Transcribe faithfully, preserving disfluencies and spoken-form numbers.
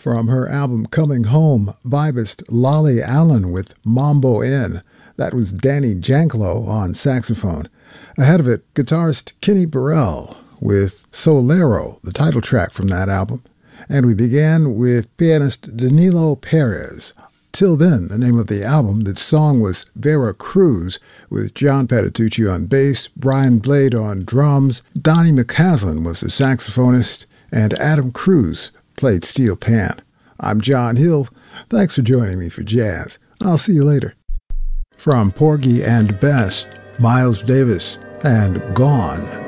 From her album Coming Home, vibist Lolly Allen with Mambo Inn. That was Danny Janklow on saxophone. Ahead of it, guitarist Kenny Burrell with Solero, the title track from that album. And we began with pianist Danilo Perez. Till Then, the name of the album. That song was Vera Cruz, with John Patitucci on bass, Brian Blade on drums, Donnie McCaslin was the saxophonist, and Adam Cruz played steel pan. I'm John Hill. Thanks for joining me for jazz. I'll see you later. From Porgy and Bess, Miles Davis, and Gone.